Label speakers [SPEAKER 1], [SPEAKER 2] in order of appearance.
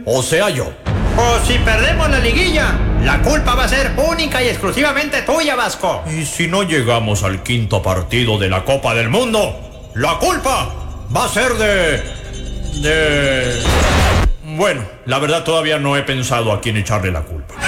[SPEAKER 1] o sea yo.
[SPEAKER 2] O si perdemos la liguilla, la culpa va a ser única y exclusivamente tuya, Vasco.
[SPEAKER 1] Y si no llegamos al quinto partido de la Copa del Mundo, la culpa va a ser de... Bueno, la verdad todavía no he pensado a quién echarle la culpa.